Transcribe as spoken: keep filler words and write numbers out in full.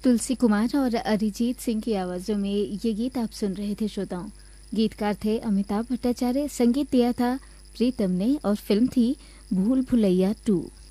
तुलसी कुमार और अरिजीत सिंह की आवाजों में ये गीत आप सुन रहे थे श्रोताओं। गीतकार थे अमिताभ भट्टाचार्य, संगीत दिया था प्रीतम ने और फिल्म थी भूल भुलैया टू।